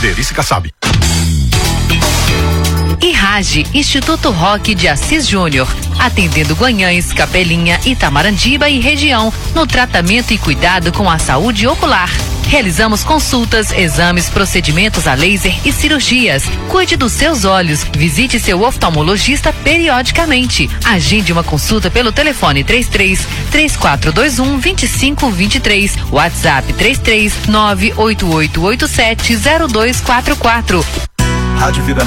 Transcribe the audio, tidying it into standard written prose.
Liderice Kassab. IRAGE, Instituto Roque de Assis Júnior, atendendo Guanhães, Capelinha, Itamarandiba e região, no tratamento e cuidado com a saúde ocular. Realizamos consultas, exames, procedimentos a laser e cirurgias. Cuide dos seus olhos. Visite seu oftalmologista periodicamente. Agende uma consulta pelo telefone 33-3421-2523. WhatsApp 33-98887-0244. Rádio Vida